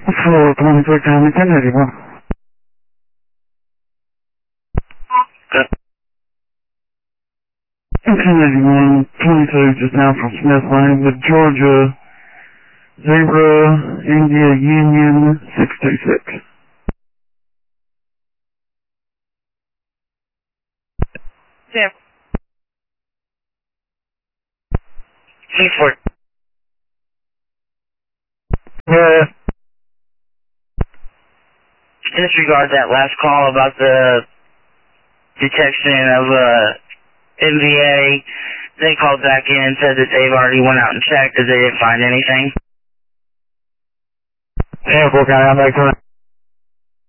For 24 County 1081. Good. 1081, 22 just now from Smith Lane with Georgia Zebra India Union 626. Yeah. C4. Disregard that last call about the detection of MVA. They called back in and said that they've already went out and checked that they didn't find anything. Yeah, 4 County, I'm back to